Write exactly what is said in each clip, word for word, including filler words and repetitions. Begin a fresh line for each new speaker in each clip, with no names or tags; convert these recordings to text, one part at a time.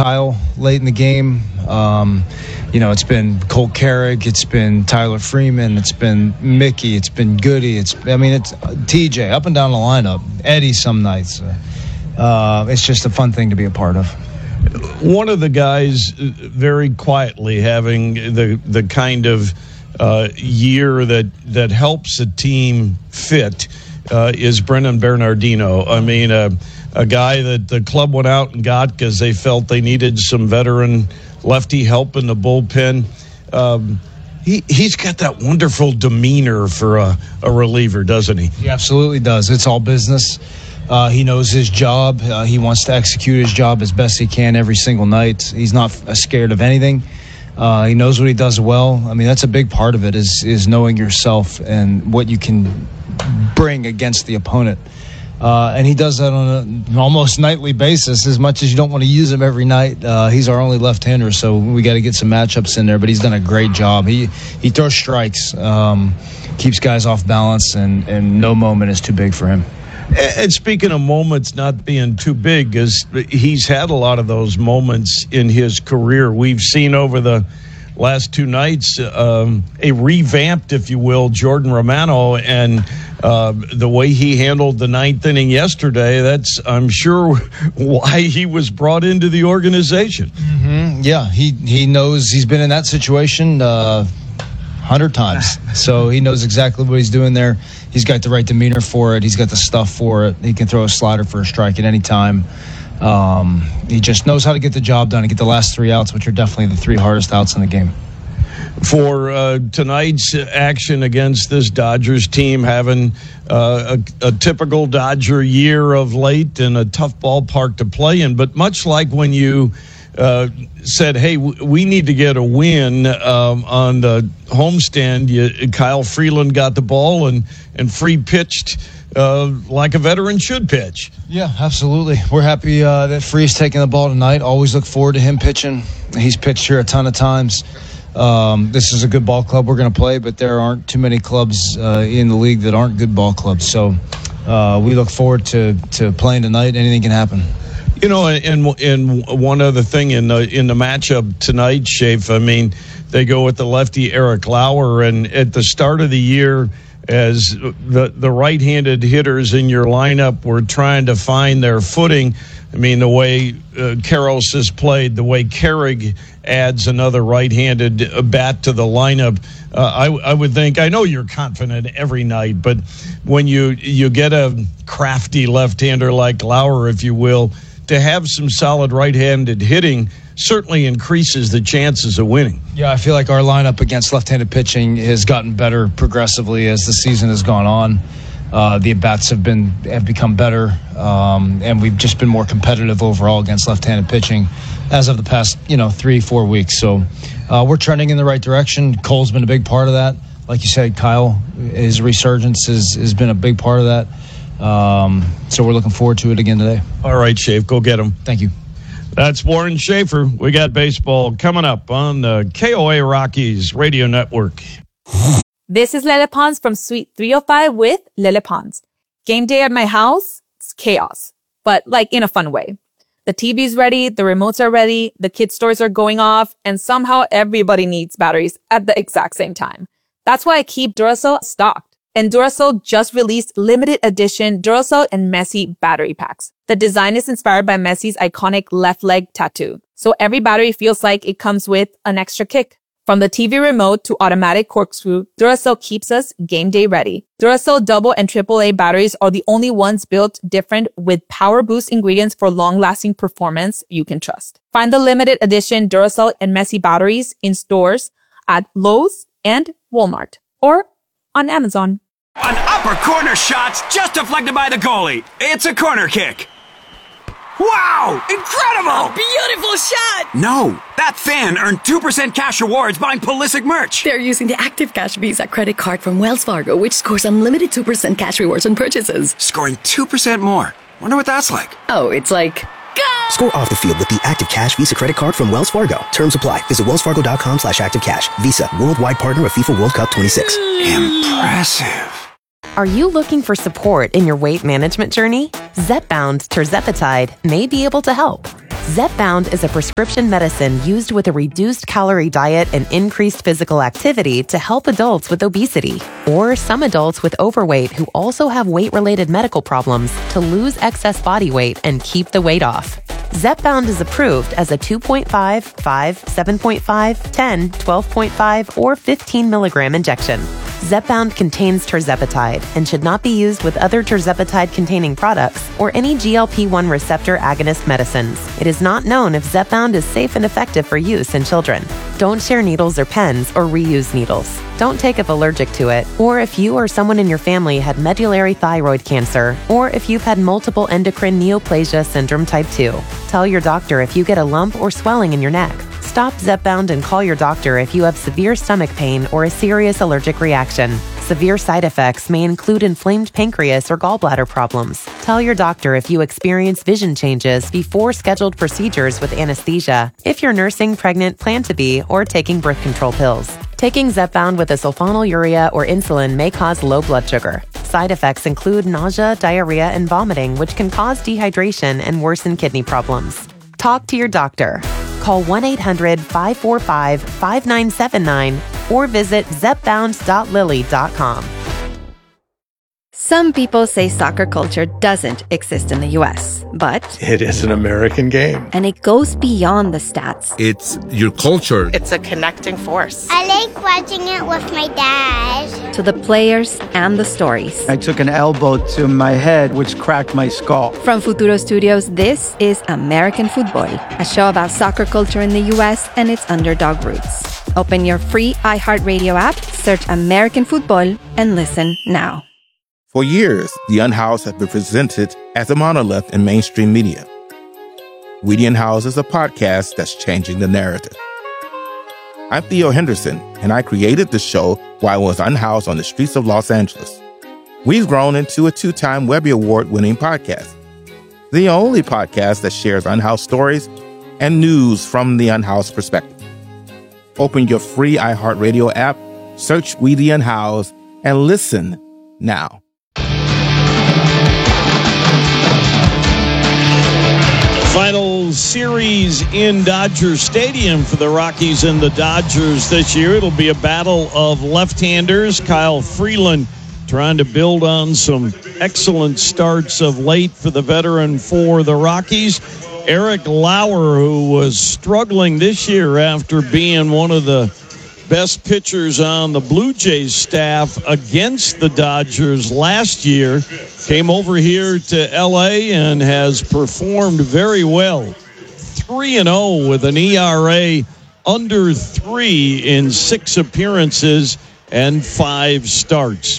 Kyle late in the game. Um, you know, it's been Colt Carrick, it's been Tyler Freeman, it's been Mickey, it's been Goody. It's, I mean, it's T J up and down the lineup. Eddie some nights. Uh, it's just a fun thing to be a part of.
One of the guys very quietly having the the kind of uh, year that, that helps a team fit uh, is Brennan Bernardino. I mean, uh, a guy that the club went out and got because they felt they needed some veteran lefty help in the bullpen. Um, he, he's got that wonderful demeanor for a, a reliever, doesn't he?
He absolutely does. It's all business. Uh, he knows his job. Uh, he wants to execute his job as best he can every single night. He's not scared of anything. Uh, he knows what he does well. I mean, that's a big part of it is is knowing yourself and what you can bring against the opponent. Uh, and he does that on a, an almost nightly basis, as much as you don't want to use him every night. Uh, he's our only left-hander, so we got to get some matchups in there. But he's done a great job. He he throws strikes, um, keeps guys off balance, and, and no moment is too big for him.
And speaking of moments not being too big, is he's had a lot of those moments in his career. We've seen over the last two nights um, a revamped, if you will, Jordan Romano, and uh, the way he handled the ninth inning yesterday, that's, I'm sure, why he was brought into the organization.
Mm-hmm. Yeah, he, he knows he's been in that situation uh hundred times, so he knows exactly what he's doing there. He's got the right demeanor for it. He's got the stuff for it. He can throw a slider for a strike at any time. Um, he just knows how to get the job done and get the last three outs, which are definitely the three hardest outs in the game.
For uh, tonight's action against this Dodgers team, having uh, a, a typical Dodger year of late and a tough ballpark to play in, but much like when you Uh, said, hey, w- we need to get a win um, on the homestand. You, Kyle Freeland got the ball and, and Free pitched uh, like a veteran should pitch.
Yeah, absolutely. We're happy uh, that Free's taking the ball tonight. Always look forward to him pitching. He's pitched here a ton of times. Um, this is a good ball club we're going to play, but there aren't too many clubs uh, in the league that aren't good ball clubs. So uh, we look forward to, to playing tonight. Anything can happen.
You know, and and one other thing in the in the matchup tonight, Shafe, I mean, they go with the lefty Eric Lauer, and at the start of the year, as the the right-handed hitters in your lineup were trying to find their footing, I mean, the way uh, Karros has played, the way Carrig adds another right-handed bat to the lineup, uh, I, I would think, I know you're confident every night, but when you, you get a crafty left-hander like Lauer, if you will, to have some solid right-handed hitting certainly increases the chances of winning.
Yeah, I feel like our lineup against left-handed pitching has gotten better progressively as the season has gone on. Uh, the at-bats have been have become better, um, and we've just been more competitive overall against left-handed pitching as of the past, you know, three, four weeks. So uh, we're trending in the right direction. Cole's been a big part of that. Like you said, Kyle, his resurgence has, has been a big part of that. Um, so we're looking forward to it again today.
All right, Shafe, go get him.
Thank you.
That's Warren Schaefer. We got baseball coming up on the K O A Rockies Radio Network.
This is Lele Pons from Suite three oh five with Lele Pons. Game day at my house, it's chaos, but like in a fun way. The T V's ready, the remotes are ready, the kids' toys are going off, and somehow everybody needs batteries at the exact same time. That's why I keep Duracell stocked. And Duracell just released limited edition Duracell and Messi battery packs. The design is inspired by Messi's iconic left leg tattoo. So every battery feels like it comes with an extra kick. From the T V remote to automatic corkscrew, Duracell keeps us game day ready. Duracell double and triple A batteries are the only ones built different with power boost ingredients for long-lasting performance you can trust. Find the limited edition Duracell and Messi batteries in stores at Lowe's and Walmart or on Amazon.
An upper corner shot's just deflected by the goalie. It's a corner kick. Wow! Incredible!
A beautiful shot!
No, that fan earned two percent cash rewards buying Pulisic merch.
They're using the Active Cash Visa credit card from Wells Fargo, which scores unlimited two percent cash rewards on purchases.
Scoring two percent more. Wonder what that's like.
Oh, it's like... Go!
Score off the field with the Active Cash Visa credit card from Wells Fargo. Terms apply. Visit wellsfargo.com slash active cash. Visa, worldwide partner of FIFA World Cup twenty-six.
Impressive.
Are you looking for support in your weight management journey? Zepbound tirzepatide may be able to help. Zepbound is a prescription medicine used with a reduced calorie diet and increased physical activity to help adults with obesity, or some adults with overweight who also have weight-related medical problems to lose excess body weight and keep the weight off. Zepbound is approved as a two point five, five, seven point five, ten, twelve point five, or fifteen milligram injection. Zepbound contains tirzepatide and should not be used with other tirzepatide-containing products or any G L P one receptor agonist medicines. It is not known if Zepbound is safe and effective for use in children. Don't share needles or pens or reuse needles. Don't take if allergic to it, or if you or someone in your family had medullary thyroid cancer, or if you've had multiple endocrine neoplasia syndrome type two. Tell your doctor if you get a lump or swelling in your neck. Stop Zepbound and call your doctor if you have severe stomach pain or a serious allergic reaction. Severe side effects may include inflamed pancreas or gallbladder problems. Tell your doctor if you experience vision changes before scheduled procedures with anesthesia, if you're nursing, pregnant, plan to be, or taking birth control pills. Taking Zepbound with a sulfonylurea or insulin may cause low blood sugar. Side effects include nausea, diarrhea, and vomiting, which can cause dehydration and worsen kidney problems. Talk to your doctor. Call one eight hundred, five four five, five nine seven nine or visit zepbound dot lilly dot com.
Some people say soccer culture doesn't exist in the U S, but
it is an American game.
And it goes beyond the stats.
It's your culture.
It's a connecting force.
I like watching it with my dad.
To the players and the stories.
I took an elbow to my head, which cracked my skull.
From Futuro Studios, this is American Football, a show about soccer culture in the U S and its underdog roots. Open your free iHeartRadio app, search American Football, and listen now.
For years, The Unhoused has been presented as a monolith in mainstream media. We The Unhoused is a podcast that's changing the narrative. I'm Theo Henderson, and I created the show while I was unhoused on the streets of Los Angeles. We've grown into a two-time Webby Award-winning podcast, the only podcast that shares unhoused stories and news from the unhoused perspective. Open your free iHeartRadio app, search We The Unhoused, and listen now.
Final series in Dodger Stadium for the Rockies and the Dodgers this year. It'll be a battle of left-handers. Kyle Freeland trying to build on some excellent starts of late for the veteran for the Rockies. Eric Lauer, who was struggling this year after being one of the best pitchers on the Blue Jays staff against the Dodgers last year, came over here to L A and has performed very well. three and oh with an E R A under three in six appearances and five starts.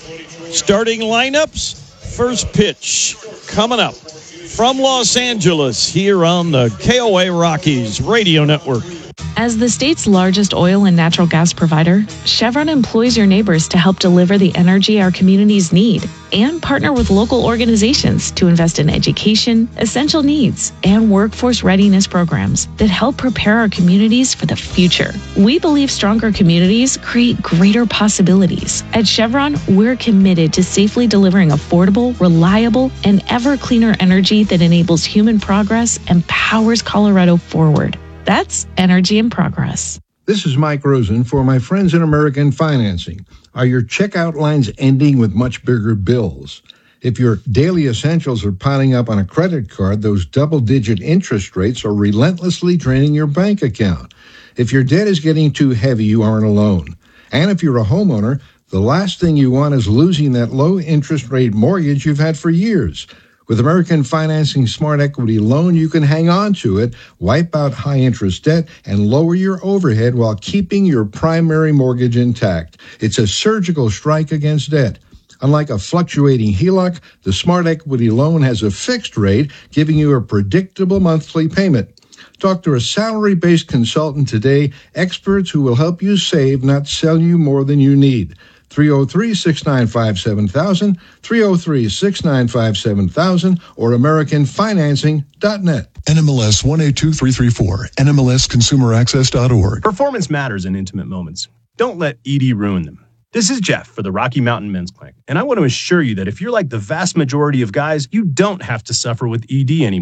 Starting lineups, first pitch coming up from Los Angeles here on the K O A Rockies Radio Network.
As the state's largest oil and natural gas provider, Chevron employs your neighbors to help deliver the energy our communities need and partner with local organizations to invest in education, essential needs, and workforce readiness programs that help prepare our communities for the future. We believe stronger communities create greater possibilities. At Chevron, we're committed to safely delivering affordable, reliable, and ever cleaner energy that enables human progress and powers Colorado forward. That's Energy in Progress.
This is Mike Rosen for my friends in American Financing. Are your checkout lines ending with much bigger bills? If your daily essentials are piling up on a credit card, those double-digit interest rates are relentlessly draining your bank account. If your debt is getting too heavy, you aren't alone. And if you're a homeowner, the last thing you want is losing that low-interest rate mortgage you've had for years. With American Financing Smart Equity Loan, you can hang on to it, wipe out high-interest debt, and lower your overhead while keeping your primary mortgage intact. It's a surgical strike against debt. Unlike a fluctuating H E L O C, the Smart Equity Loan has a fixed rate, giving you a predictable monthly payment. Talk to a salary-based consultant today, experts who will help you save, not sell you more than you need. three oh three, six nine five, seven thousand, three oh three, six nine five, seven thousand, or american financing dot net.
N M L S one eight two three three four, N M L S consumer access dot org.
Performance matters in intimate moments. Don't let E D ruin them. This is Jeff for the Rocky Mountain Men's Clinic, and I want to assure you that if you're like the vast majority of guys, you don't have to suffer with E D anymore.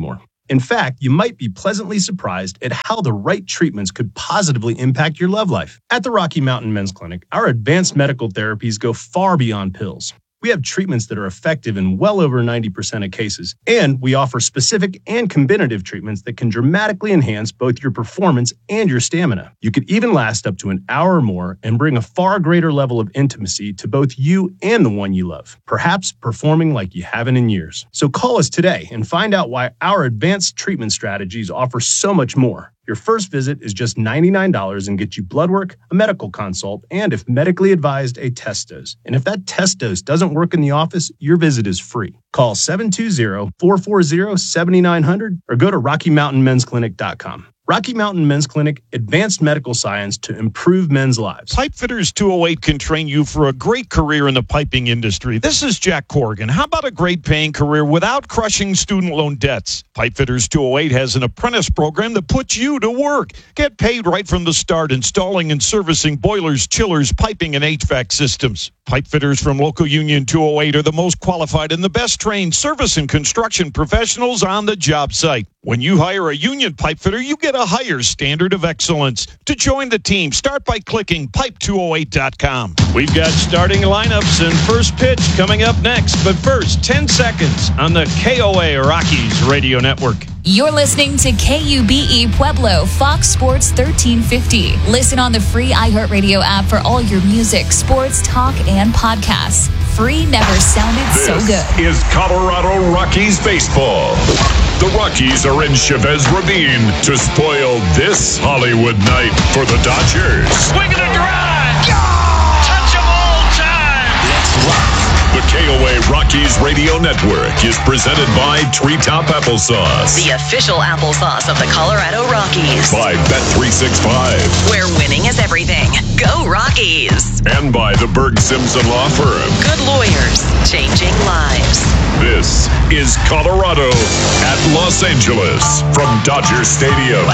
In fact, you might be pleasantly surprised at how the right treatments could positively impact your love life. At the Rocky Mountain Men's Clinic, our advanced medical therapies go far beyond pills. We have treatments that are effective in well over ninety percent of cases, and we offer specific and combinative treatments that can dramatically enhance both your performance and your stamina. You could even last up to an hour or more and bring a far greater level of intimacy to both you and the one you love, perhaps performing like you haven't in years. So call us today and find out why our advanced treatment strategies offer so much more. Your first visit is just ninety-nine dollars and gets you blood work, a medical consult, and if medically advised, a test dose. And if that test dose doesn't work in the office, your visit is free. Call seven two zero, four four zero, seven nine zero zero or go to rocky mountain men's clinic dot com. Rocky Mountain Men's Clinic, advanced medical science to improve men's lives.
Pipefitters two oh eight can train you for a great career in the piping industry. This is Jack Corrigan. How about a great paying career without crushing student loan debts? Pipefitters two oh eight has an apprentice program that puts you to work. Get paid right from the start, installing and servicing boilers, chillers, piping, and H V A C systems. Pipefitters from Local Union two oh eight are the most qualified and the best trained service and construction professionals on the job site. When you hire a union pipefitter, you get a higher standard of excellence. To join the team, start by clicking pipe two oh eight dot com. We've got starting lineups and first pitch coming up next. But first, ten seconds on the K O A Rockies Radio Network.
You're listening to K U B E Pueblo, Fox Sports thirteen fifty. Listen on the free iHeartRadio app for all your music, sports, talk, and podcasts. Free never sounded
this
so good.
Is Colorado Rockies baseball. The Rockies are in Chavez Ravine to spoil this Hollywood night for the Dodgers.
Swing and a drive! Touch of all time!
Let's rock! The K O A Rockies Radio Network is presented by Treetop Applesauce.
The official applesauce of the Colorado Rockies.
By Bet three sixty-five.
Where winning is everything. Go Rockies!
And by the Berg Simpson Law Firm.
Good lawyers, changing lives.
This is Colorado at Los Angeles from Dodger Stadium.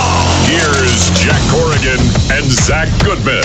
Here's Jack Corrigan and Zach Goodman.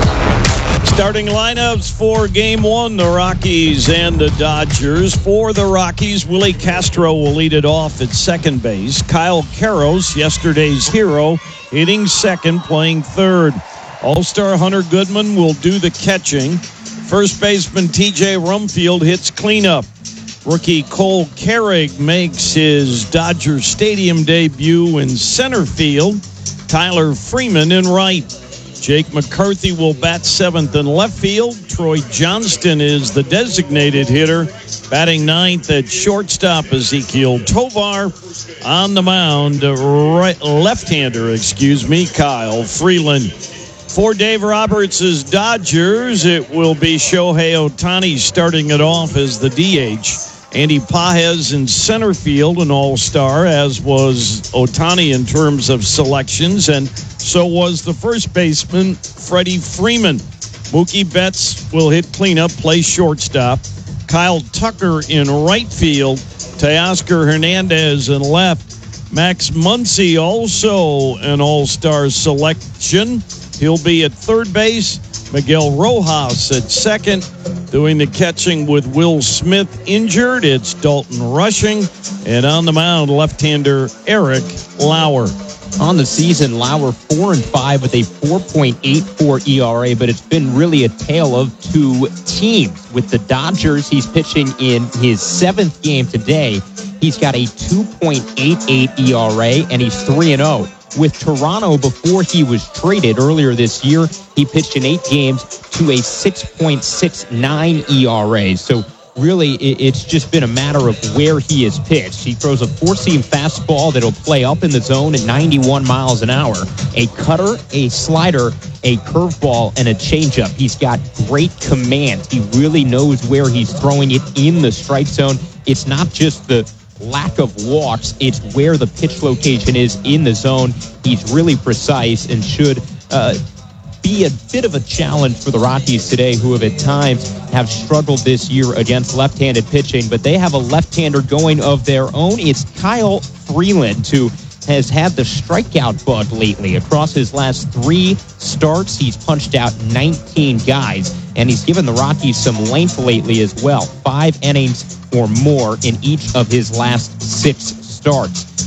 Starting lineups for game one, the Rockies and the Dodgers. For the Rockies, Willie Castro will lead it off at second base. Kyle Karros, yesterday's hero, hitting second, playing third. All-Star Hunter Goodman will do the catching. First baseman T J Rumfield hits cleanup. Rookie Cole Carrig makes his Dodger Stadium debut in center field. Tyler Freeman in right. Jake McCarthy will bat seventh in left field. Troy Johnston is the designated hitter. Batting ninth at shortstop, Ezekiel Tovar. On the mound, right, left-hander, excuse me, Kyle Freeland. For Dave Roberts' Dodgers, it will be Shohei Ohtani starting it off as the D H. Andy Pages in center field, an all-star, as was Ohtani in terms of selections, and so was the first baseman, Freddie Freeman. Mookie Betts will hit cleanup, play shortstop. Kyle Tucker in right field. Teoscar Hernandez in left. Max Muncy also an all-star selection. He'll be at third base. Miguel Rojas at second. Doing the catching with Will Smith injured, it's Dalton Rushing. And on the mound, left-hander Eric Lauer.
On the season, Lauer four and five with a four point eight four E R A, but it's been really a tale of two teams. With the Dodgers, he's pitching in his seventh game today. He's got a two point eight eight E R A, and he's three and oh. With Toronto, before he was traded earlier this year, he pitched in eight games to a six point six nine E R A. So really, it's just been a matter of where he is pitched. He throws a four-seam fastball that'll play up in the zone at ninety-one miles an hour, a cutter, a slider, a curveball, and a changeup. He's got great command. He really knows where he's throwing it in the strike zone. It's not just the lack of walks, it's where the pitch location is in the zone. He's really precise and should uh, be a bit of a challenge for the Rockies today, who have at times have struggled this year against left-handed pitching, but they have a left-hander going of their own. It's Kyle Freeland, who has had the strikeout bug lately. Across his last three starts, he's punched out nineteen guys, and he's given the Rockies some length lately as well. Five innings or more in each of his last six starts.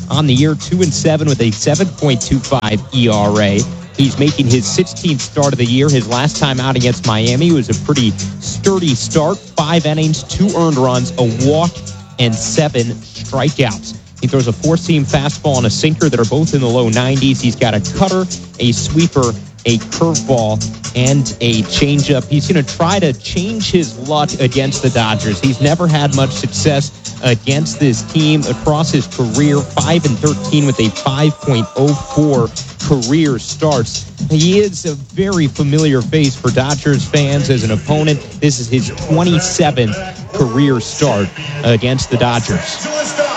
on the year, two and seven with a seven point two five E R A. He's making his sixteenth start of the year. His last time out against Miami was a pretty sturdy start. Five innings, two earned runs, a walk, and seven strikeouts. He throws a four-seam fastball and a sinker that are both in the low nineties. He's got a cutter, a sweeper, a curveball, and a changeup. He's going to try to change his luck against the Dodgers. He's never had much success against this team across his career, five and thirteen with a five point oh four career starts. He is a very familiar face for Dodgers fans as an opponent. This is his twenty-seventh career start against the Dodgers.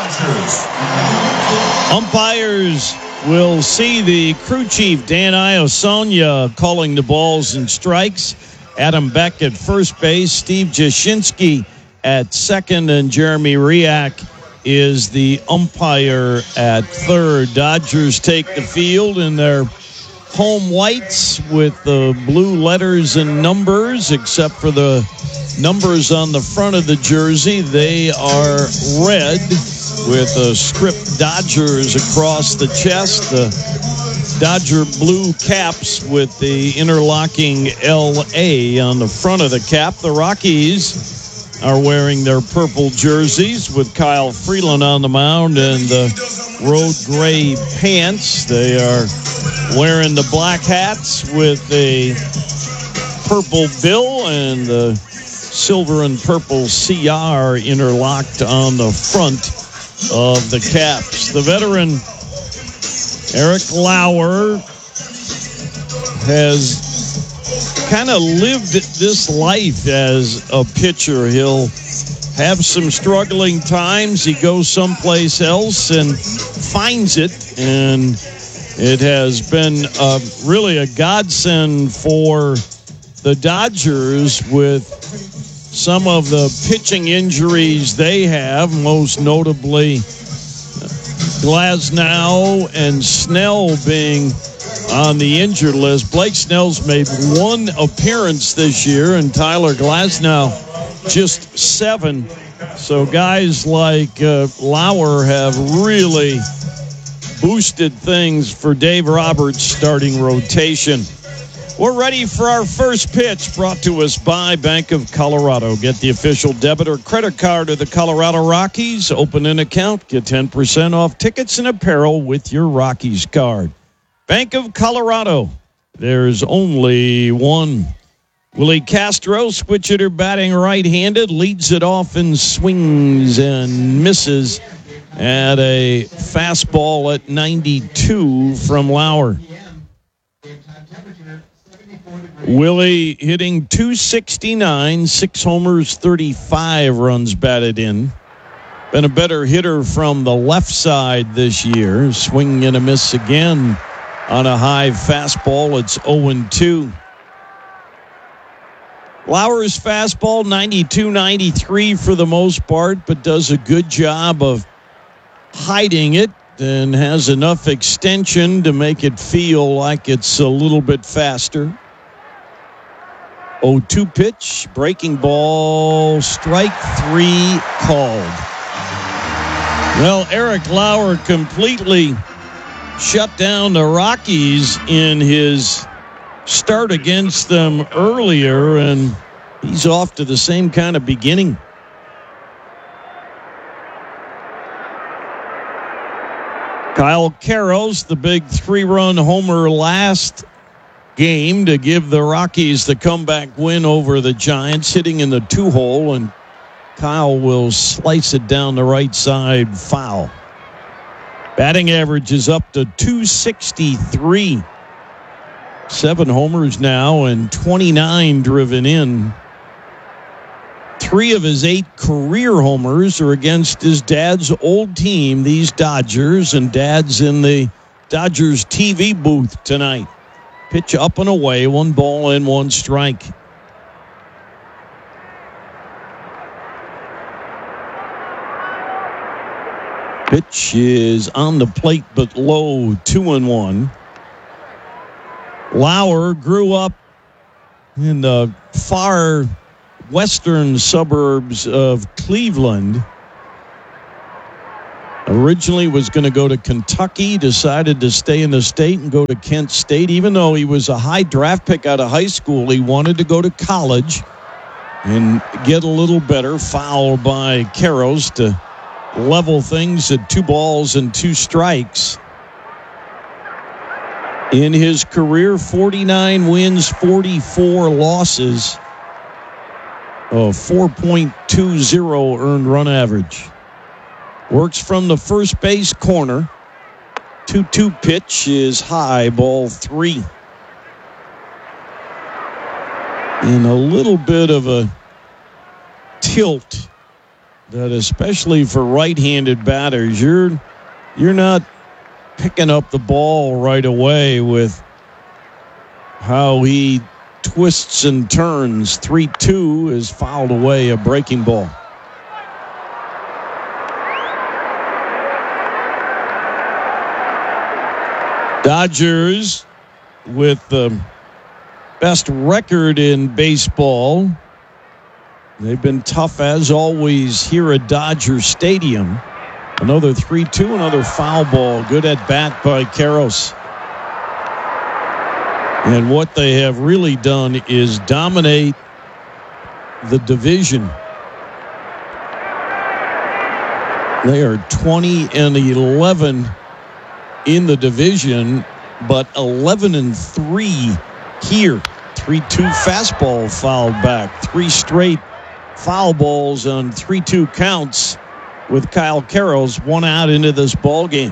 Umpires will see the crew chief, Dan Iosonia, calling the balls and strikes. Adam Beck at first base, Steve Jashinsky at second, and Jeremy Riak is the umpire at third. Dodgers take the field in their home whites with the blue letters and numbers, except for the numbers on the front of the jersey. They are red with a script Dodgers across the chest. The Dodger blue caps with the interlocking L A on the front of the cap. The Rockies are wearing their purple jerseys with Kyle Freeland on the mound and the road gray pants. They are wearing the black hats with a purple bill and the silver and purple C R interlocked on the front of the caps. The veteran Eric Lauer has kind of lived this life as a pitcher. He'll have some struggling times. He goes someplace else and finds it, and it has been uh, really a godsend for the Dodgers with some of the pitching injuries they have, most notably Glasnow and Snell being on the injured list. Blake Snell's made one appearance this year, and Tyler Glasnow just seven. So guys like uh, Lauer have really boosted things for Dave Roberts' starting rotation. We're ready for our first pitch, brought to us by Bank of Colorado. Get the official debit or credit card of the Colorado Rockies. Open an account. Get ten percent off tickets and apparel with your Rockies card. Bank of Colorado. There's only one. Willie Castro, switch hitter batting right-handed, leads it off and swings and misses at a fastball at ninety-two from Lauer. Willie hitting two sixty-nine, six homers, thirty-five runs batted in. Been a better hitter from the left side this year. Swing and a miss again on a high fastball. It's oh and two. Lauer's fastball, ninety-two ninety-three for the most part, but does a good job of hiding it and has enough extension to make it feel like it's a little bit faster. oh two pitch, breaking ball, strike three called. Well, Eric Lauer completely shut down the Rockies in his start against them earlier, and he's off to the same kind of beginning. Kyle Karros, the big three-run homer last game to give the Rockies the comeback win over the Giants, hitting in the two-hole, and Kyle will slice it down the right side, foul. Batting average is up to two sixty-three. Seven homers now and twenty-nine driven in. Three of his eight career homers are against his dad's old team, these Dodgers, and Dad's in the Dodgers T V booth tonight. Pitch up and away, one ball and one strike. Pitch is on the plate but low, two and one. Lauer grew up in the far western suburbs of Cleveland. The Originally was going to go to Kentucky, decided to stay in the state and go to Kent State. Even though he was a high draft pick out of high school, he wanted to go to college and get a little better. Foul by Karros to level things at two balls and two strikes. In his career, forty-nine wins, forty-four losses, a four point two oh earned run average. Works from the first base corner. two two pitch is high, ball three. And a little bit of a tilt that, especially for right-handed batters, you're you're not picking up the ball right away with how he twists and turns. three two is fouled away, a breaking ball. Dodgers with the best record in baseball. They've been tough as always here at Dodger Stadium. Another three two, another foul ball. Good at bat by Karros. And what they have really done is dominate the division. They are twenty and eleven in the division, but eleven and three here. three two fastball fouled back. Three straight foul balls on three two counts with Kyle Karros one out into this ball game.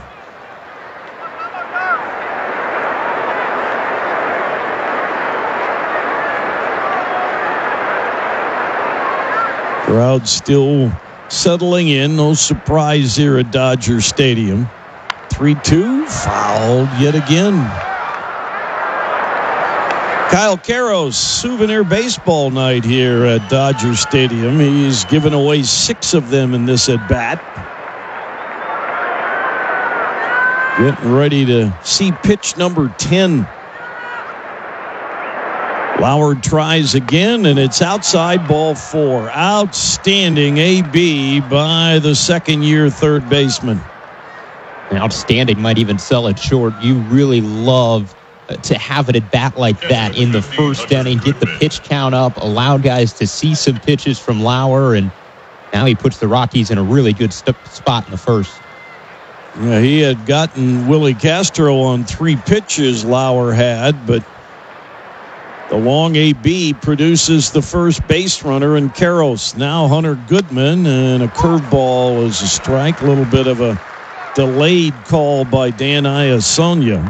Crowd still settling in. No surprise here at Dodger Stadium. three two, fouled yet again. Kyle Karros, souvenir baseball night here at Dodger Stadium. He's given away six of them in this at-bat. Getting ready to see pitch number ten. Lauer tries again, and it's outside, ball four. Outstanding A B by the second-year third baseman.
Outstanding might even sell it short. You really love to have it at bat like that in the first inning, get the pitch count up, allow guys to see some pitches from Lauer, and now he puts the Rockies in a really good st- spot in the first.
Yeah, he had gotten Willie Castro on three pitches, Lauer had, but the long A B produces the first base runner in Karros. Now Hunter Goodman, and a curveball is a strike. A little bit of a delayed call by Dan Iasonia.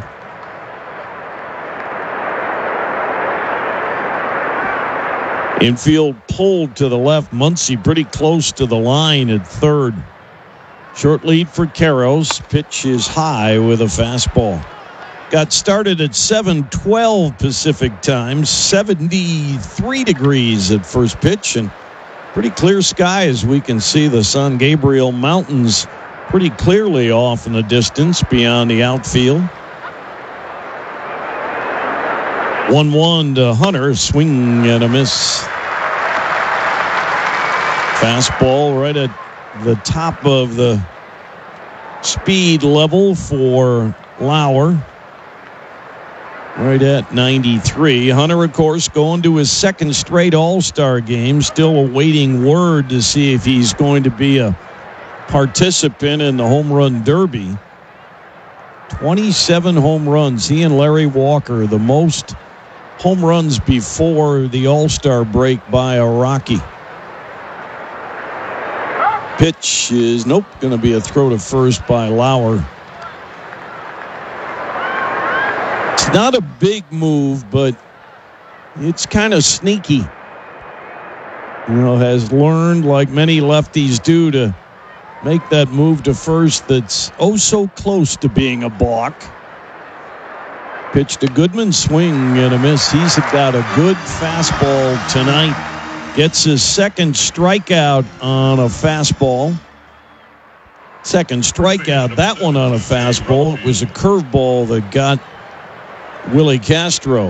Infield pulled to the left. Muncy pretty close to the line at third. Short lead for Karros. Pitch is high with a fastball. Got started at seven twelve Pacific time. seventy-three degrees at first pitch, and pretty clear sky as we can see the San Gabriel Mountains pretty clearly off in the distance beyond the outfield. one one to Hunter. Swing and a miss. Fastball right at the top of the speed level for Lauer. Right at ninety-three. Hunter, of course, going to his second straight All-Star game. Still awaiting word to see if he's going to be a participant in the home run derby. twenty-seven home runs. He and Larry Walker, the most home runs before the All-Star break by a Rocky. Pitch is, nope, going to be a throw to first by Lauer. It's not a big move, but it's kind of sneaky. You know, has learned, like many lefties do, to make that move to first that's oh so close to being a balk. Pitch to Goodman, swing and a miss. He's got a good fastball tonight. Gets his second strikeout on a fastball. Second strikeout, that one on a fastball. It was a curveball that got Willie Castro.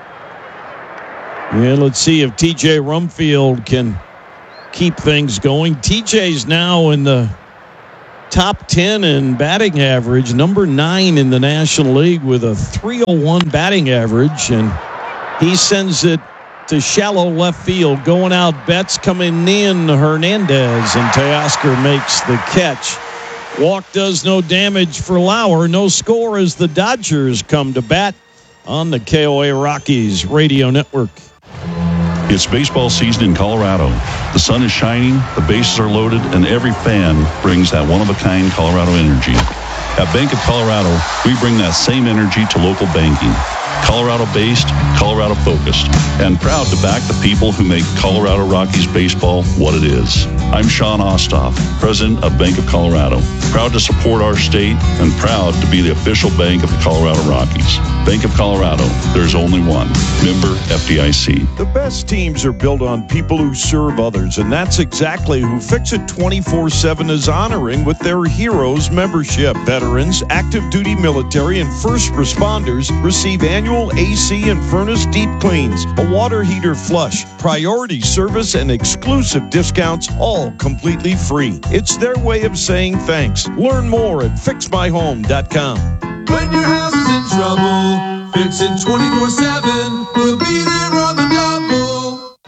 And let's see if T J Rumfield can keep things going. T J's now in the top ten in batting average, number nine in the National League with a three oh one batting average, and he sends it to shallow left field. Going out, Betts, coming in, Hernandez, and Teoscar makes the catch. Walk does no damage for Lauer. No score as the Dodgers come to bat on the K O A Rockies Radio Network.
It's baseball season in Colorado. The sun is shining, the bases are loaded, and every fan brings that one-of-a-kind Colorado energy. At Bank of Colorado, we bring that same energy to local banking. Colorado-based, Colorado-focused, and proud to back the people who make Colorado Rockies baseball what it is. I'm Sean Ostoff, president of Bank of Colorado. Proud to support our state and proud to be the official bank of the Colorado Rockies. Bank of Colorado, there's only one. Member F D I C.
The best teams are built on people who serve others, and that's exactly who Fix It twenty-four seven is honoring with their Heroes membership. Veterans, active duty military, and first responders receive annual A C and furnace deep cleans, a water heater flush, priority service, and exclusive discounts, all completely free. It's their way of saying thanks. Learn more at fix my home dot com.
When your house is in trouble, Fix It twenty-four seven. We'll be there on the double.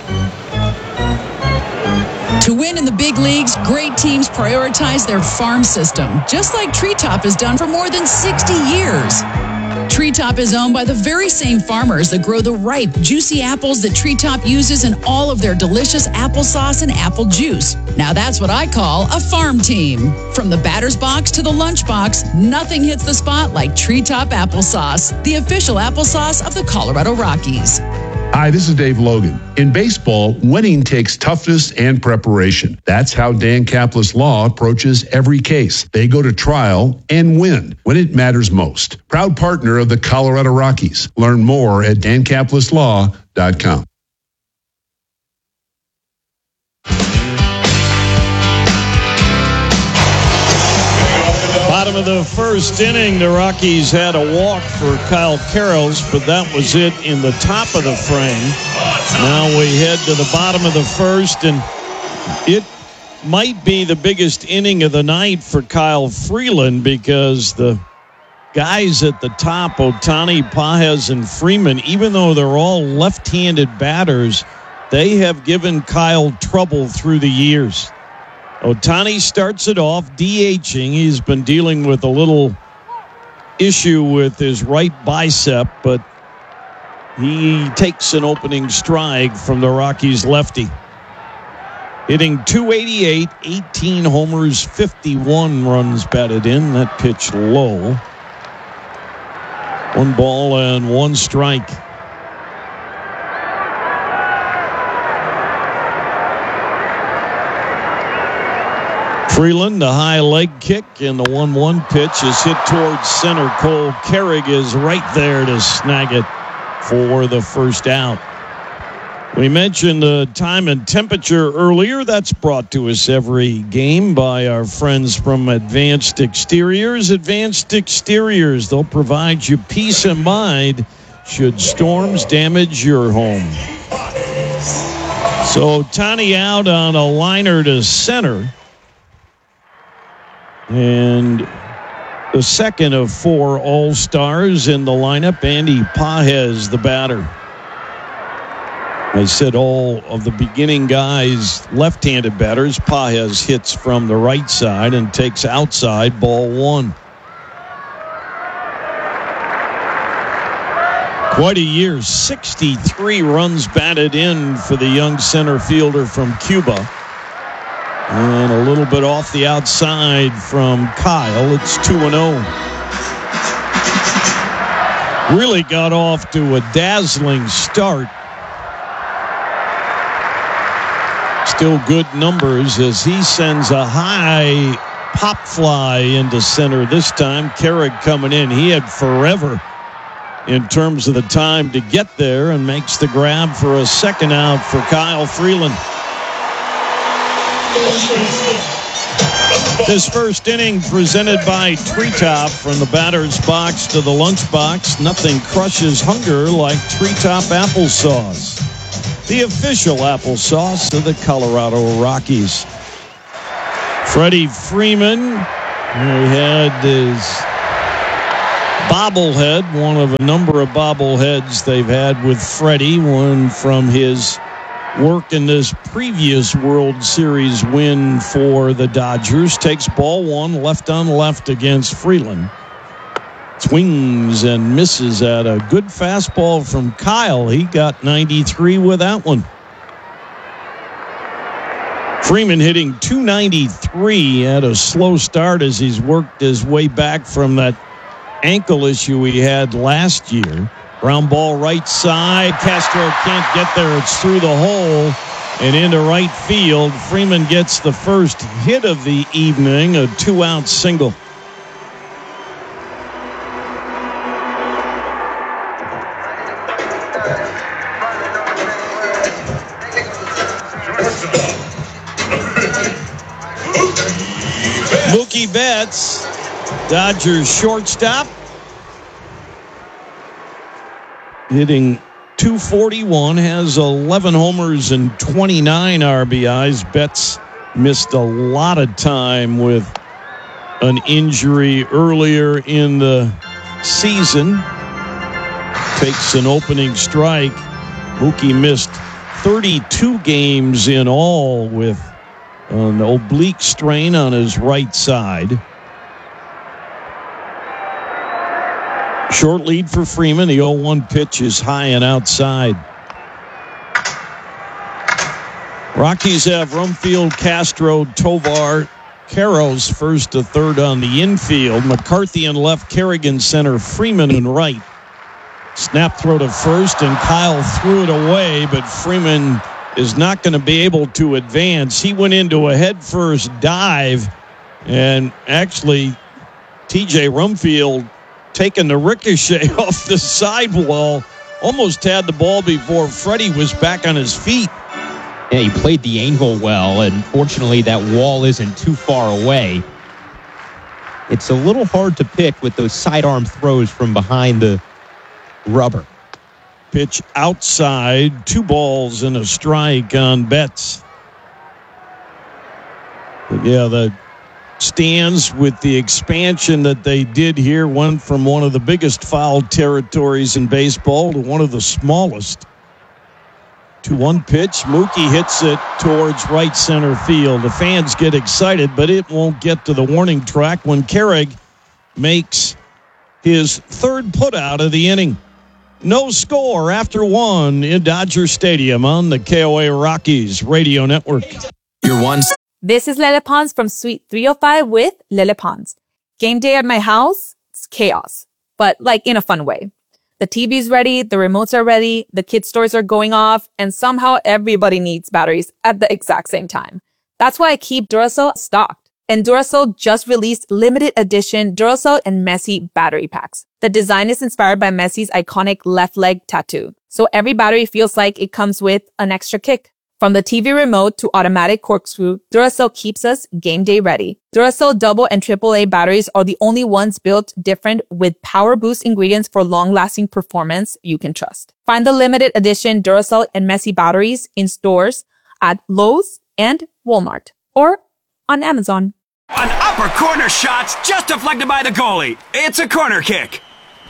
To win in the big leagues, great teams prioritize their farm system, just like Treetop has done for more than sixty years. Treetop is owned by the very same farmers that grow the ripe, juicy apples that Treetop uses in all of their delicious applesauce and apple juice. Now that's what I call a farm team. From the batter's box to the lunch box, nothing hits the spot like Treetop applesauce, the official applesauce of the Colorado Rockies.
Hi, this is Dave Logan. In baseball, winning takes toughness and preparation. That's how Dan Caplis Law approaches every case. They go to trial and win when it matters most. Proud partner of the Colorado Rockies. Learn more at dan caplis law dot com.
Bottom of the first inning, the Rockies had a walk for Kyle Karros, but that was it in the top of the frame. Now we head to the bottom of the first, and it might be the biggest inning of the night for Kyle Freeland because the guys at the top, Ohtani, Pages, and Freeman, even though they're all left-handed batters, they have given Kyle trouble through the years. Ohtani starts it off DHing. He's been dealing with a little issue with his right bicep, but he takes an opening strike from the Rockies lefty. Hitting two eighty-eight, eighteen homers, fifty-one runs batted in. That pitch low. One ball and one strike. Freeland, the high leg kick, and the one one pitch is hit towards center. Cole Carrig is right there to snag it for the first out. We mentioned the time and temperature earlier. That's brought to us every game by our friends from Advanced Exteriors. Advanced Exteriors, they'll provide you peace of mind should storms damage your home. So Ohtani out on a liner to center. And the second of four All-Stars in the lineup, Andy Pages, the batter. I said all of the beginning guys, left-handed batters. Pages hits from the right side and takes outside, ball one. Quite a year, sixty-three runs batted in for the young center fielder from Cuba. And a little bit off the outside from Kyle. It's two and oh. Really got off to a dazzling start. Still good numbers as he sends a high pop fly into center. This time, Carrig coming in. He had forever in terms of the time to get there and makes the grab for a second out for Kyle Freeland. This first inning presented by Treetop, from the batter's box to the lunch box. Nothing crushes hunger like Treetop applesauce, the official applesauce of the Colorado Rockies. Freddie Freeman, who had his bobblehead, one of a number of bobbleheads they've had with Freddie, one from his work in this previous World Series win for the Dodgers. Takes ball one, left on left against Freeland. Swings and misses at a good fastball from Kyle. He got ninety-three with that one. Freeman hitting two ninety-three, had a slow start as he's worked his way back from that ankle issue he had last year. Ground ball right side. Castro can't get there. It's through the hole and into right field. Freeman gets the first hit of the evening, a two-out single. Mookie Betts, Dodgers shortstop, hitting two forty-one, has eleven homers and twenty-nine R B Is. Betts missed a lot of time with an injury earlier in the season. Takes an opening strike. Mookie missed thirty-two games in all with an oblique strain on his right side. Short lead for Freeman. The oh one pitch is high and outside. Rockies have Rumfield, Castro, Tovar, Caros first to third on the infield. McCarthy in left, Kerrigan center, Freeman in right. Snap throw to first, and Kyle threw it away, but Freeman is not going to be able to advance. He went into a head-first dive, and actually T J Rumfield taking the ricochet off the sidewall, almost had the ball before Freddie was back on his feet.
Yeah, he played the angle well, and fortunately that wall isn't too far away. It's a little hard to pick with those sidearm throws from behind the rubber.
Pitch outside, two balls and a strike on Betts. But yeah, the stands with the expansion that they did here went from one of the biggest foul territories in baseball to one of the smallest. two one pitch, Mookie hits it towards right center field. The fans get excited, but it won't get to the warning track when Carrig makes his third putout of the inning. No score after one in Dodger Stadium on the K O A Rockies Radio Network.
Your one.
This is Lele Pons from Suite three oh five with Lele Pons. Game day at my house, it's chaos, but like in a fun way. The T V's ready, the remotes are ready, the kids' toys are going off, and somehow everybody needs batteries at the exact same time. That's why I keep Duracell stocked. And Duracell just released limited edition Duracell and Messi battery packs. The design is inspired by Messi's iconic left leg tattoo. So every battery feels like it comes with an extra kick. From the T V remote to automatic corkscrew, Duracell keeps us game day ready. Duracell double and triple A batteries are the only ones built different with power boost ingredients for long-lasting performance you can trust. Find the limited edition Duracell and Messi batteries in stores at Lowe's and Walmart or on Amazon.
An upper corner shot's just deflected by the goalie. It's a corner kick.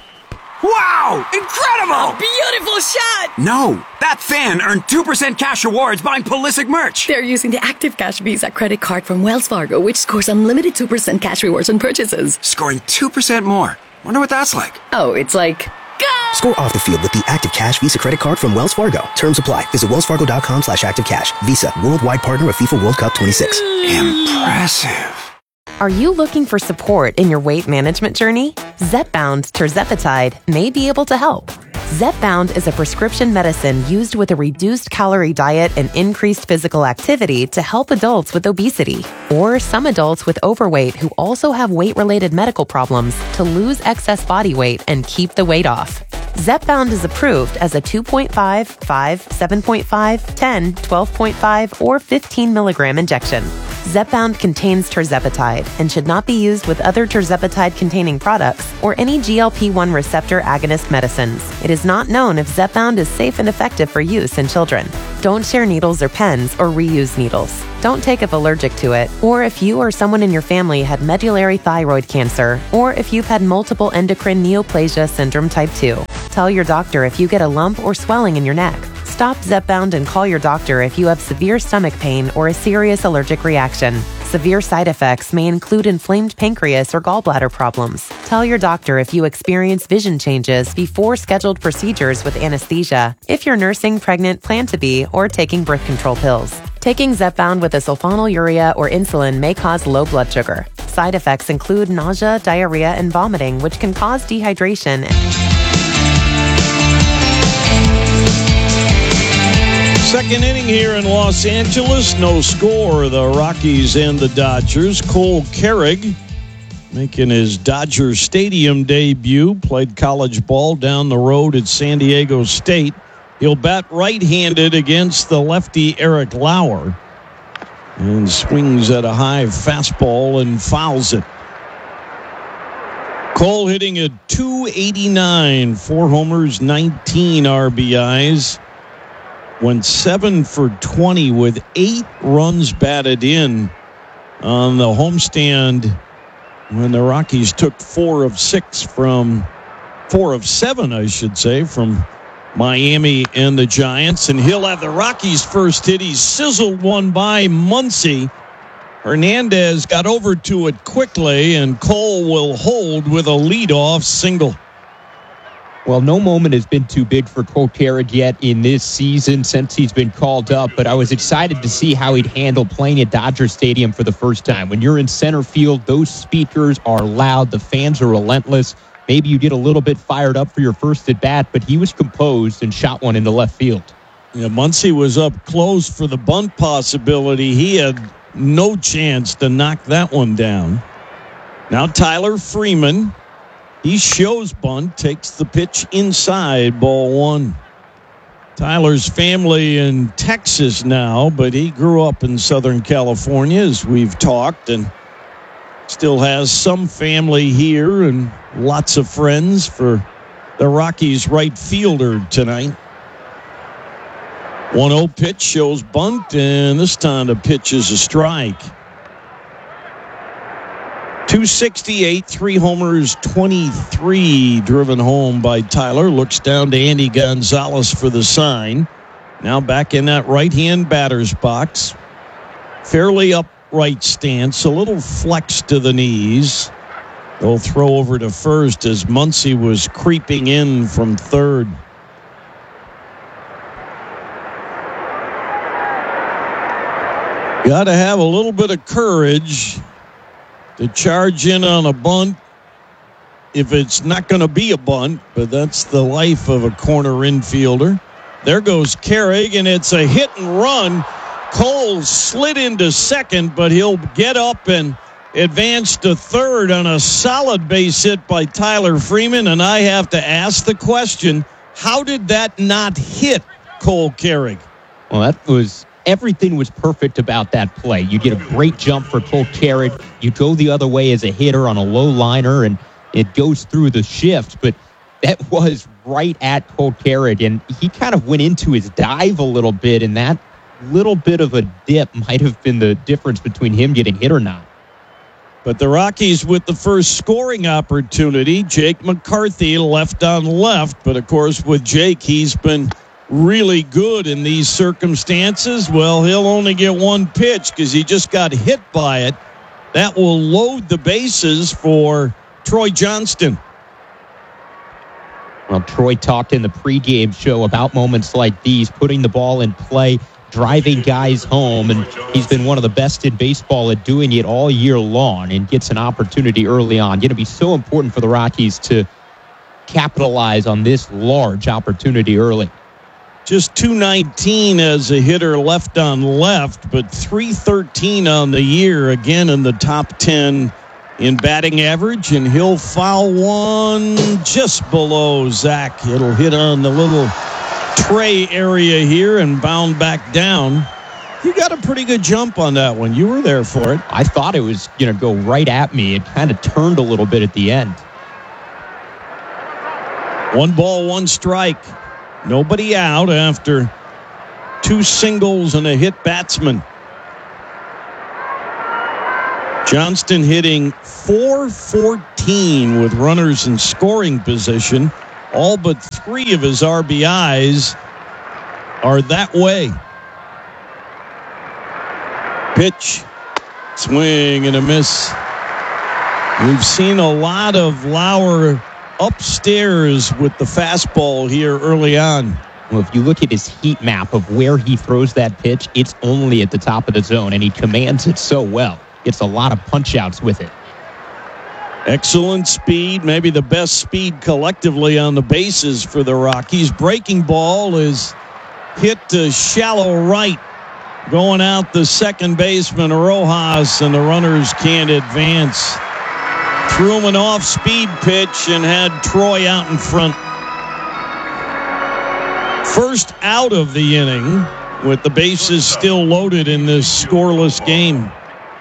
Wow! Incredible!
A beautiful shot!
No, that fan earned two percent cash rewards buying Pulisic merch.
They're using the Active Cash Visa credit card from Wells Fargo, which scores unlimited two percent cash rewards on purchases.
Scoring two percent more. Wonder what that's like.
Oh, it's like... Go!
Score off the field with the Active Cash Visa credit card from Wells Fargo. Terms apply. Visit wellsfargo.com slash active cash. Visa, worldwide partner of FIFA World Cup twenty-six.
Impressive.
Are you looking for support in your weight management journey? Zepbound Tirzepatide may be able to help. Zepbound is a prescription medicine used with a reduced calorie diet and increased physical activity to help adults with obesity or some adults with overweight who also have weight-related medical problems to lose excess body weight and keep the weight off. Zepbound is approved as a two point five, five, seven point five, ten, twelve point five, or fifteen milligram injection. Zepbound contains tirzepatide and should not be used with other tirzepatide-containing products or any G L P one receptor agonist medicines. It is not known if Zepbound is safe and effective for use in children. Don't share needles or pens or reuse needles. Don't take if allergic to it, or if you or someone in your family had medullary thyroid cancer, or if you've had multiple endocrine neoplasia syndrome type two. Tell your doctor if you get a lump or swelling in your neck. Stop Zepbound and call your doctor if you have severe stomach pain or a serious allergic reaction. Severe side effects may include inflamed pancreas or gallbladder problems. Tell your doctor if you experience vision changes before scheduled procedures with anesthesia, if you're nursing, pregnant, plan to be, or taking birth control pills. Taking Zepbound with a sulfonylurea or insulin may cause low blood sugar. Side effects include nausea, diarrhea, and vomiting, which can cause dehydration.
Second inning here in Los Angeles. No score. The Rockies and the Dodgers. Cole Carrig making his Dodger Stadium debut. Played college ball down the road at San Diego State. He'll bat right-handed against the lefty Eric Lauer. And swings at a high fastball and fouls it. Cole hitting a two eighty-nine. Four homers, nineteen R B Is. Went seven for twenty with eight runs batted in on the homestand when the Rockies took four of six from four of seven, I should say, from Miami and the Giants. And he'll have the Rockies' first hit. He sizzled one by Muncy. Hernandez got over to it quickly, and Cole will hold with a leadoff single.
Well, no moment has been too big for Cole Carrig yet in this season since he's been called up, but I was excited to see how he'd handle playing at Dodger Stadium for the first time. When you're in center field, those speakers are loud. The fans are relentless. Maybe you get a little bit fired up for your first at-bat, but he was composed and shot one into left field.
Yeah, Muncy was up close for the bunt possibility. He had no chance to knock that one down. Now Tyler Freeman. He shows bunt, takes the pitch inside, ball one. Tyler's family in Texas now, but he grew up in Southern California, as we've talked, and still has some family here and lots of friends for the Rockies right fielder tonight. one oh pitch shows bunt, and this time the pitch is a strike. two sixty-eight, three homers, twenty-three driven home by Tyler. Looks down to Andy Gonzalez for the sign. Now back in that right-hand batter's box. Fairly upright stance, a little flex to the knees. They'll throw over to first as Muncy was creeping in from third. Got to have a little bit of courage to charge in on a bunt if it's not going to be a bunt, but that's the life of a corner infielder. There goes Carrig, and it's a hit and run. Cole slid into second, but he'll get up and advance to third on a solid base hit by Tyler Freeman. And I have to ask the question, how did that not hit Cole Carrig?
Well, that was... Everything was perfect about that play. You get a great jump for Cole Carrig. You go the other way as a hitter on a low liner, and it goes through the shift. But that was right at Cole Carrig, and he kind of went into his dive a little bit, and that little bit of a dip might have been the difference between him getting hit or not.
But the Rockies with the first scoring opportunity. Jake McCarthy left on left, but of course with Jake, he's been really good in these circumstances. Well, he'll only get one pitch because he just got hit by it. That will load the bases for Troy Johnston.
Well, Troy talked in the pregame show about moments like these, putting the ball in play, driving guys home, and he's been one of the best in baseball at doing it all year long and gets an opportunity early on. Going to be so important for the Rockies to capitalize on this large opportunity early.
Just two nineteen as a hitter left on left, but three thirteen on the year, again in the top ten in batting average, and he'll foul one just below Zach. It'll hit on the little tray area here and bound back down. You got a pretty good jump on that one. You were there for it.
I thought it was going to go right at me. It kind of turned a little bit at the end.
One ball, one strike. Nobody out after two singles and a hit batsman. Johnston hitting four fourteen with runners in scoring position. All but three of his R B Is are that way. Pitch, swing and a miss. We've seen a lot of Lauer upstairs with the fastball here early on.
Well, if you look at his heat map of where he throws that pitch, it's only at the top of the zone, and he commands it so well. Gets a lot of punch-outs with it.
Excellent speed, maybe the best speed collectively on the bases for the Rockies. Breaking ball is hit to shallow right. Going out the second baseman, Rojas, and the runners can't advance. Threw him an off-speed pitch and had Troy out in front. First out of the inning with the bases still loaded in this scoreless game.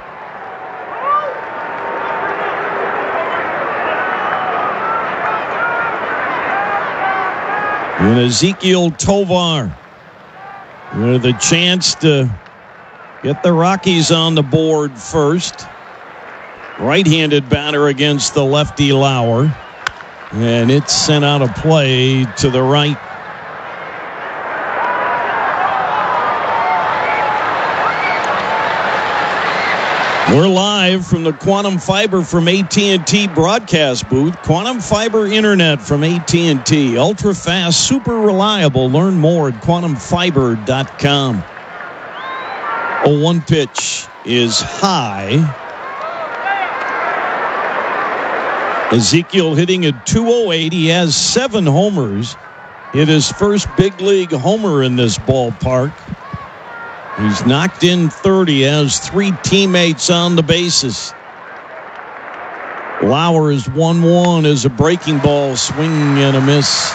And Ezequiel Tovar with a chance to get the Rockies on the board first. Right-handed batter against the lefty Lauer. And it's sent out of play to the right. We're live from the Quantum Fiber from A T and T broadcast booth. Quantum Fiber Internet from A T and T. Ultra fast, super reliable. Learn more at quantum fiber dot com. A one pitch is high. Ezekiel hitting at two oh eight. He has seven homers. Hit his first big league homer in this ballpark. He's knocked in thirty, has three teammates on the bases. Lauer is one one as a breaking ball, swing and a miss.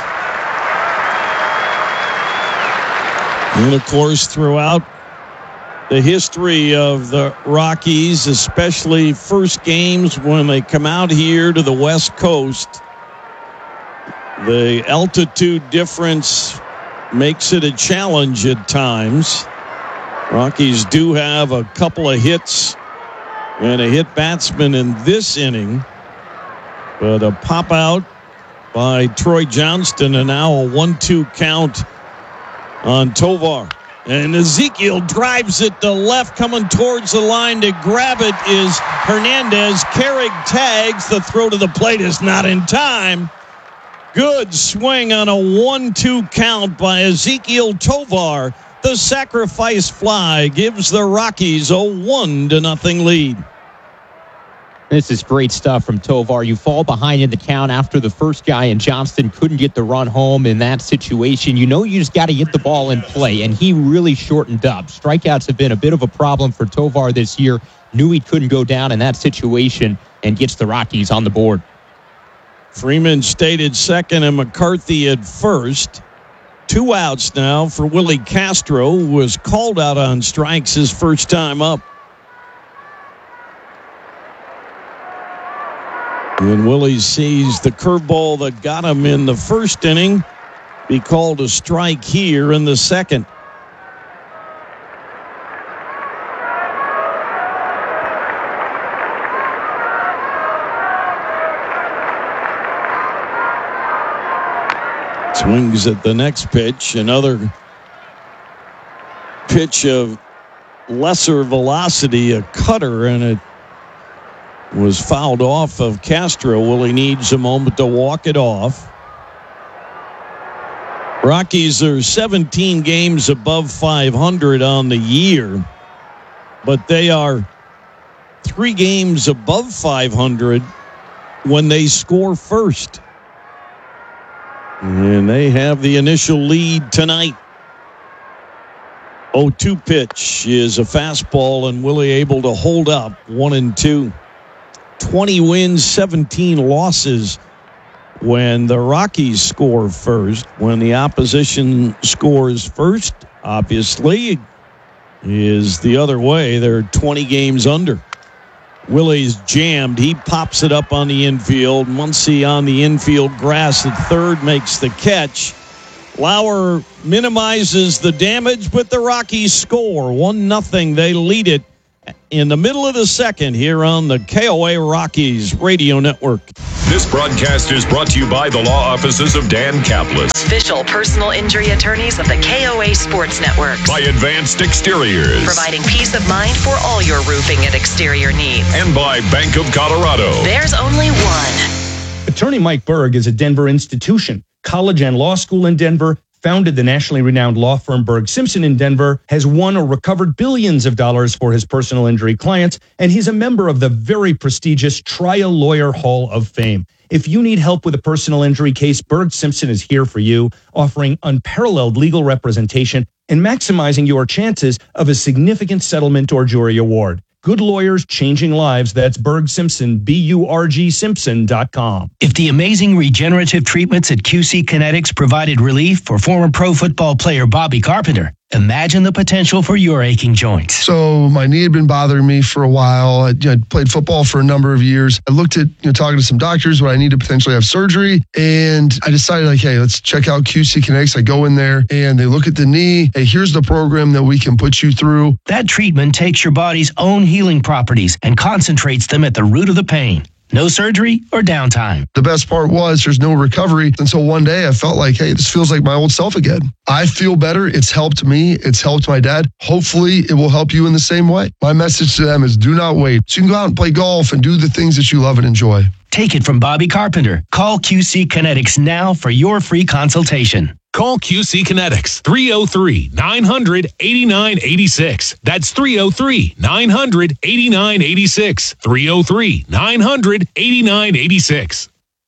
And of course, throughout the history of the Rockies, especially first games when they come out here to the West Coast, the altitude difference makes it a challenge at times. Rockies do have a couple of hits and a hit batsman in this inning, but a pop out by Troy Johnston, and now a one two count on Tovar. And Ezekiel drives it to left, coming towards the line to grab it is Hernandez. Carrick tags. The throw to the plate is not in time. Good swing on a one two count by Ezequiel Tovar. The sacrifice fly gives the Rockies a one to nothing lead.
This is great stuff from Tovar. You fall behind in the count after the first guy, and Johnston couldn't get the run home in that situation. You know you just got to get the ball in play, and he really shortened up. Strikeouts have been a bit of a problem for Tovar this year. Knew he couldn't go down in that situation and gets the Rockies on the board.
Freeman stayed at second and McCarthy at first. Two outs now for Willie Castro, who was called out on strikes his first time up. When Willie sees the curveball that got him in the first inning be called a strike here in the second. Swings at the next pitch. Another pitch of lesser velocity, a cutter, and it was fouled off of Castro. Willie needs a moment to walk it off. Rockies are seventeen games above five hundred on the year, but they are three games above five hundred when they score first. And they have the initial lead tonight. oh two pitch is a fastball, and Willie able to hold up one and two. twenty wins, seventeen losses when the Rockies score first. When the opposition scores first, obviously, is the other way. They're twenty games under. Willie's jammed. He pops it up on the infield. Muncy on the infield grass at third makes the catch. Lauer minimizes the damage, but the Rockies score. one nothing. They lead it in the middle of the second here on the K O A Rockies Radio Network.
This broadcast is brought to you by the law offices of Dan Kaplis.
Official personal injury attorneys of the K O A Sports Network.
By Advanced Exteriors.
Providing peace of mind for all your roofing and exterior needs.
And by Bank of Colorado.
There's only one.
Attorney Mike Berg is a Denver institution, college and law school in Denver, founded the nationally renowned law firm Berg Simpson in Denver, has won or recovered billions of dollars for his personal injury clients, and he's a member of the very prestigious Trial Lawyer Hall of Fame. If you need help with a personal injury case, Berg Simpson is here for you, offering unparalleled legal representation and maximizing your chances of a significant settlement or jury award. Good lawyers changing lives. That's Berg Simpson, B U R G Simpson dot com.
If the amazing regenerative treatments at Q C Kinetics provided relief for former pro football player Bobby Carpenter, imagine the potential for your aching joints.
So my knee had been bothering me for a while. I, you know, played football for a number of years. I looked at, you know, talking to some doctors when I need to potentially have surgery. And I decided, like, hey, let's check out Q C Kinetics. I go in there and they look at the knee. Hey, here's the program that we can put you through.
That treatment takes your body's own healing properties and concentrates them at the root of the pain. No surgery or downtime.
The best part was there's no recovery until one day I felt like, hey, this feels like my old self again. I feel better. It's helped me. It's helped my dad. Hopefully it will help you in the same way. My message to them is do not wait. So you can go out and play golf and do the things that you love and enjoy.
Take it from Bobby Carpenter. Call Q C Kinetics now for your free consultation.
Call Q C Kinetics, three oh three, nine hundred, eighty-nine eighty-six. That's three oh three, nine hundred, eighty-nine eighty-six. three oh three, nine hundred, eighty-nine eighty-six.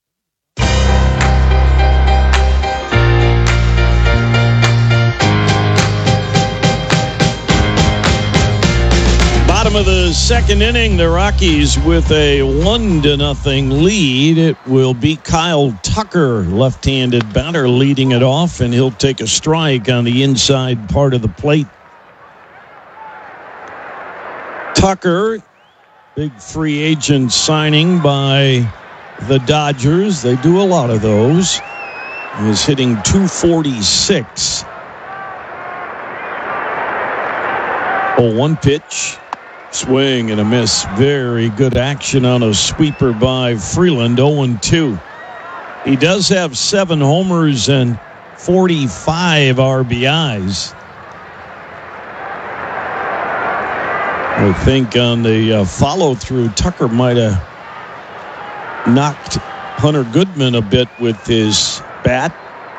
Bottom of the second inning, the Rockies with a one to nothing lead. It will be Kyle Tucker, left-handed batter, leading it off, and he'll take a strike on the inside part of the plate. Tucker, big free agent signing by the Dodgers. They do a lot of those. He is hitting two forty-six. Oh, one pitch. Swing and a miss. Very good action on a sweeper by Freeland. oh and two. He does have seven homers and forty-five R B Is. I think on the uh, follow-through, Tucker might have knocked Hunter Goodman a bit with his bat.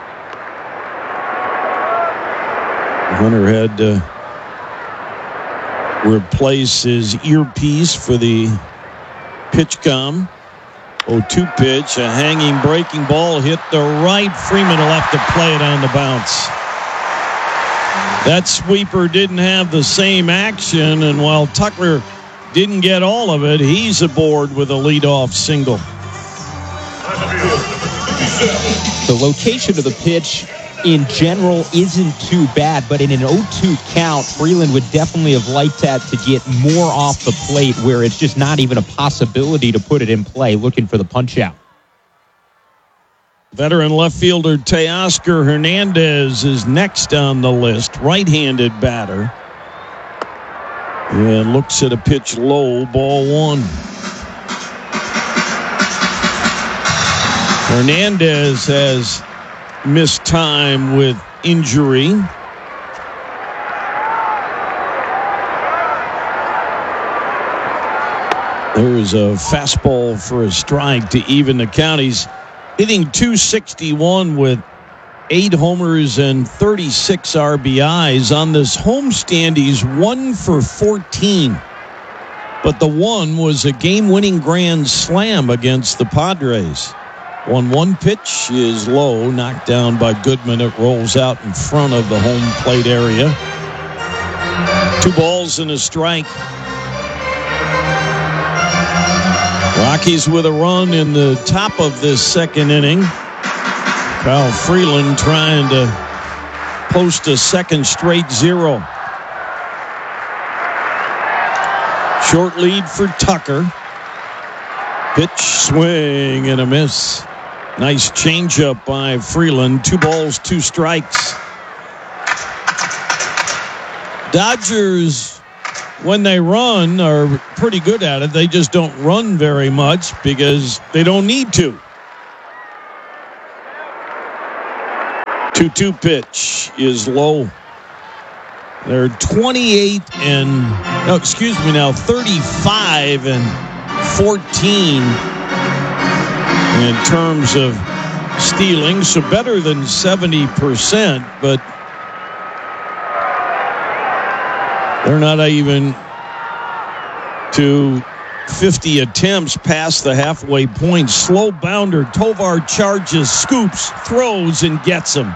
Hunter had to uh, replace his earpiece for the pitch com. oh two pitch, a hanging breaking ball hit the right. Freeman will have to play it on the bounce. That sweeper didn't have the same action, and while Tucker didn't get all of it, he's aboard with a leadoff single.
The location of the pitch in general isn't too bad, but in an oh two count, Freeland would definitely have liked that to get more off the plate where it's just not even a possibility to put it in play, looking for the punch out.
Veteran left fielder Teoscar Hernandez is next on the list, right-handed batter. And looks at a pitch low, ball one. Hernandez has missed time with injury. There's a fastball for a strike to even the count. He's hitting two sixty-one with eight homers and thirty-six R B Is. On this homestand, he's one for fourteen. But the one was a game-winning grand slam against the Padres. one one pitch is low, knocked down by Goodman. It rolls out in front of the home plate area. Two balls and a strike. Rockies with a run in the top of this second inning. Kyle Freeland trying to post a second straight zero. Short lead for Tucker. Pitch, swing, and a miss. Nice changeup by Freeland. Two balls, two strikes. Dodgers, when they run, are pretty good at it. They just don't run very much because they don't need to. two two pitch is low. They're twenty-eight and, no, excuse me now, thirty-five and fourteen in terms of stealing. So better than seventy percent, but they're not even to fifty attempts past the halfway point. Slow bounder. Tovar charges, scoops, throws, and gets him.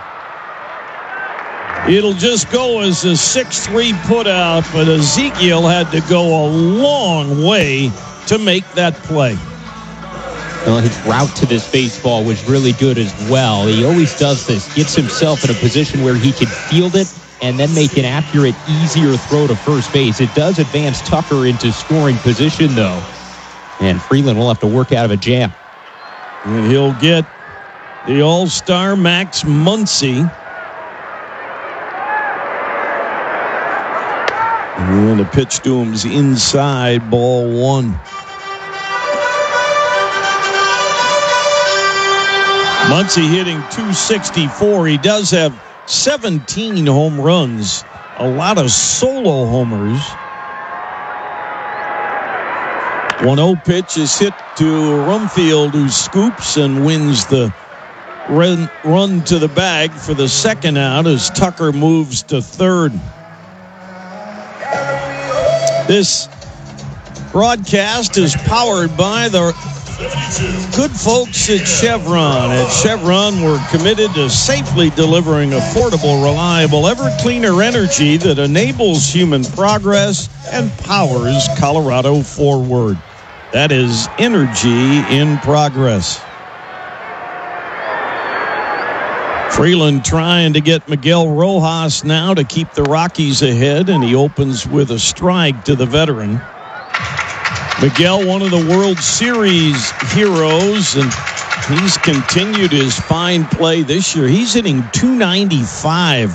It'll just go as a six three putout, but Ezekiel had to go a long way to make that play.
Well, his route to this baseball was really good as well. He always does this, gets himself in a position where he can field it and then make an accurate, easier throw to first base. It does advance Tucker into scoring position, though. And Freeland will have to work out of a jam.
And he'll get the All-Star Max Muncy. And the pitch to him's inside, ball one. Muncy hitting two sixty-four. He does have seventeen home runs, a lot of solo homers. one oh pitch is hit to Rumfield, who scoops and wins the run, run to the bag for the second out as Tucker moves to third. This broadcast is powered by the good folks at Chevron. At Chevron, we're committed to safely delivering affordable, reliable, ever-cleaner energy that enables human progress and powers Colorado forward. That is energy in progress. Freeland trying to get Miguel Rojas now to keep the Rockies ahead, and he opens with a strike to the veteran. Miguel, one of the World Series heroes, and he's continued his fine play this year. He's hitting two ninety-five.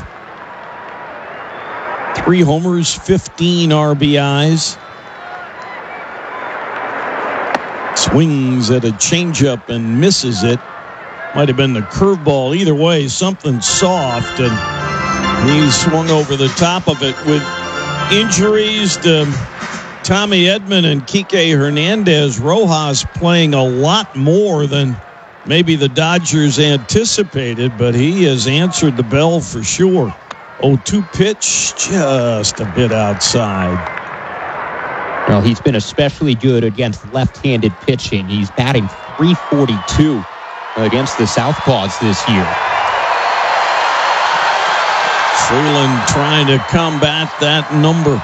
Three homers, fifteen R B Is. Swings at a changeup and misses it. Might have been the curveball. Either way, something soft, and he swung over the top of it. With injuries to Tommy Edman and Kike Hernandez, Rojas playing a lot more than maybe the Dodgers anticipated, but he has answered the bell for sure. oh two pitch, just a bit outside.
Well, he's been especially good against left-handed pitching. He's batting three forty-two against the Southpaws this year.
Freeland trying to combat that number.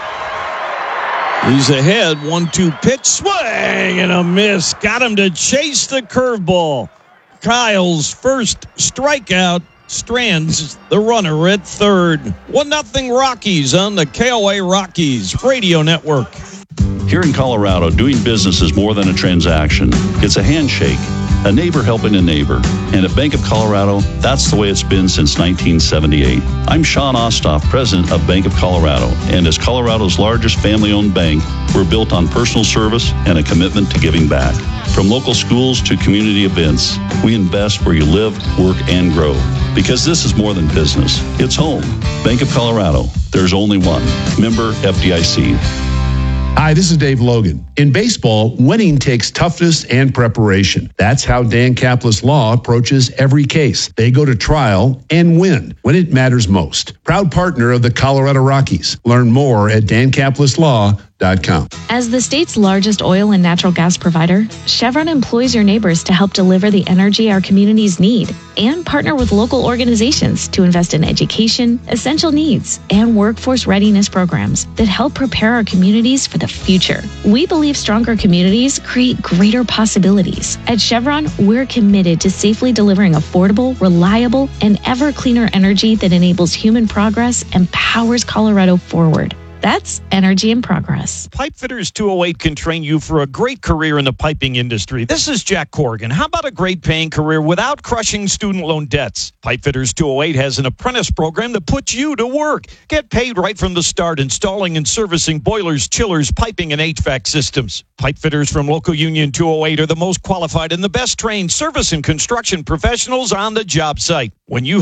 He's ahead. one two pitch, swing and a miss. Got him to chase the curveball. Kyle's first strikeout strands the runner at third. one nothing Rockies on the K O A Rockies Radio Network.
Here in Colorado, doing business is more than a transaction. It's a handshake, a neighbor helping a neighbor. And at Bank of Colorado, that's the way it's been since nineteen seventy-eight. I'm Sean Ostoff, president of Bank of Colorado. And as Colorado's largest family-owned bank, we're built on personal service and a commitment to giving back. From local schools to community events, we invest where you live, work, and grow. Because this is more than business. It's home. Bank of Colorado. There's only one. Member F D I C.
Hi, this is Dave Logan. In baseball, winning takes toughness and preparation. That's how Dan Caplis Law approaches every case. They go to trial and win when it matters most. Proud partner of the Colorado Rockies. Learn more at dan caplis law dot com.
As the state's largest oil and natural gas provider, Chevron employs your neighbors to help deliver the energy our communities need and partner with local organizations to invest in education, essential needs, and workforce readiness programs that help prepare our communities for the future. We believe stronger communities create greater possibilities. At Chevron, we're committed to safely delivering affordable, reliable, and ever cleaner energy that enables human progress and powers Colorado forward. That's energy in progress.
Pipefitters two oh eight can train you for a great career in the piping industry. This is Jack Corrigan. How about a great paying career without crushing student loan debts? Pipefitters two oh eight has an apprentice program that puts you to work. Get paid right from the start installing and servicing boilers, chillers, piping, and H V A C systems. Pipefitters from Local Union two oh eight are the most qualified and the best trained service and construction professionals on the job site. When you